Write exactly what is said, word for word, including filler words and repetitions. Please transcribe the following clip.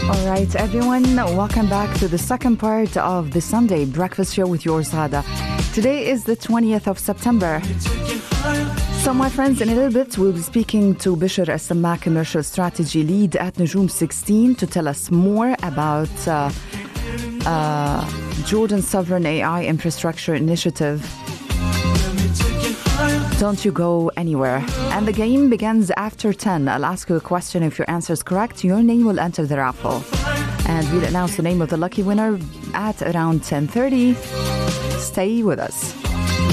All right, everyone, welcome back to the second part of the Sunday Breakfast Show with yours, Ghada. Today is the twentieth of September. So, my friends, in a little bit, we'll be speaking to Bishr As-Sammak, Commercial Strategy Lead at Nojoom sixteen, to tell us more about uh, uh, Jordan's Sovereign A I Infrastructure Initiative. Don't you go anywhere. And the game begins after ten. I'll ask you a question. If your answer is correct, your name will enter the raffle. And we'll announce the name of the lucky winner at around ten thirty. Stay with us.